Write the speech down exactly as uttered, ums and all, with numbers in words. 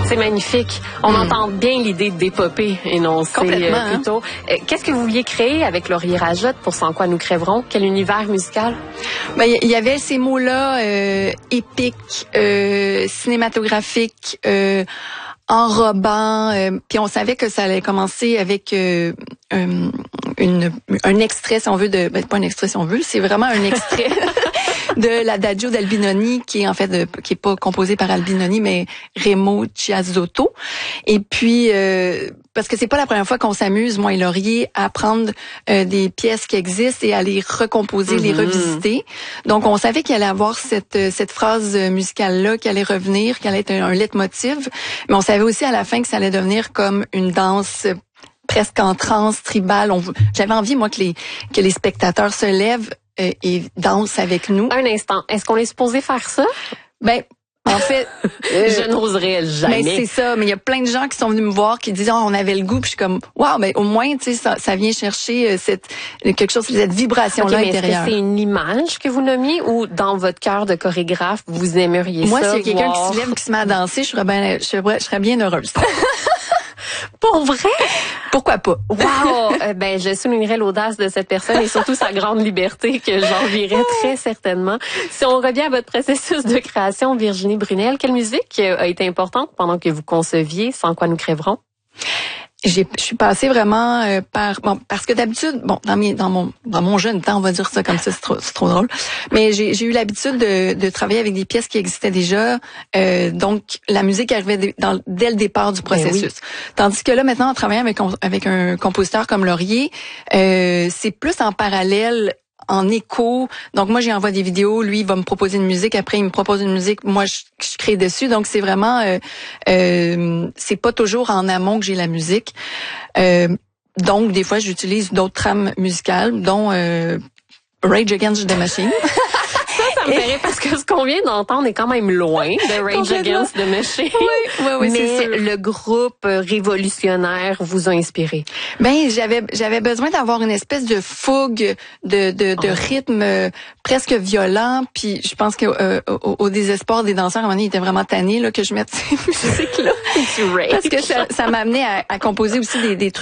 C'est magnifique. On mm. entend bien l'idée d'épopée énoncée euh, plutôt. Euh, Qu'est-ce que vous vouliez créer avec Laurier Rajotte pour Sans quoi nous crèverons? Quel univers musical? Ben, il y avait ces mots-là, euh, épiques, euh, cinématographiques, euh, enrobant, euh, puis on savait que ça allait commencer avec euh, euh, une, un extrait, si on veut, de, ben, pas un extrait si on veut, c'est vraiment un extrait de l'Adagio d'Albinoni, qui est en fait, de, qui est pas composé par Albinoni, mais Remo Chiazzotto. Et puis, euh, parce que c'est pas la première fois qu'on s'amuse, moi et Laurier, à prendre euh, des pièces qui existent et à les recomposer, mm-hmm. les revisiter. Donc, on savait qu'il allait avoir cette cette phrase musicale-là qui allait revenir, qui allait être un, un leitmotiv, mais on savait aussi à la fin que ça allait devenir comme une danse presque en transe tribale. On, j'avais envie, moi, que les que les spectateurs se lèvent euh, et dansent avec nous. Un instant, est-ce qu'on est supposé faire ça? Ben, en fait, euh, je n'oserais jamais. Mais c'est ça, mais il y a plein de gens qui sont venus me voir qui disent oh, on avait le goût, puis je suis comme waouh, mais au moins tu sais ça, ça vient chercher cette quelque chose, cette vibration là okay, intérieure. Est-ce que c'est une image que vous nommiez ou dans votre cœur de chorégraphe vous aimeriez Moi, ça? Moi, s'il y a quelqu'un voir... qui se lève qui se met à danser, je serais bien, je serais, je serais bien heureuse. Pour vrai? Pourquoi pas? Wow! euh, ben, je soulignerais l'audace de cette personne et surtout sa grande liberté que j'envierais très certainement. Si on revient à votre processus de création, Virginie Brunel, quelle musique a été importante pendant que vous conceviez Sans quoi nous crèverons? J'ai, je suis passée vraiment euh, par bon parce que d'habitude bon dans mes dans mon dans mon jeune temps on va dire ça comme ça c'est trop c'est trop drôle mais j'ai j'ai eu l'habitude de de travailler avec des pièces qui existaient déjà euh, donc la musique arrivait dans, dès le départ du processus. Oui. Tandis que là maintenant en travaillant avec avec un compositeur comme Laurier euh, c'est plus en parallèle, en écho. Donc moi, j'y envoie des vidéos, lui il va me proposer une musique, après il me propose une musique, moi je, je crée dessus. Donc c'est vraiment euh, euh, c'est pas toujours en amont que j'ai la musique. Euh, donc des fois j'utilise d'autres trames musicales, dont euh, Rage Against the Machine. Ça me fait rire parce que ce qu'on vient d'entendre est quand même loin de Rage Against the Machine. Oui, oui, oui, mais c'est sûr. Le groupe révolutionnaire vous a inspiré. Ben, j'avais j'avais besoin d'avoir une espèce de fougue, de de, de oh. rythme euh, presque violent. Puis je pense que euh, au, au désespoir des danseurs, à un moment donné, ils étaient vraiment tannés là que je mette ces musiques là, parce que ça, ça m'a amené à, à composer aussi des, des trucs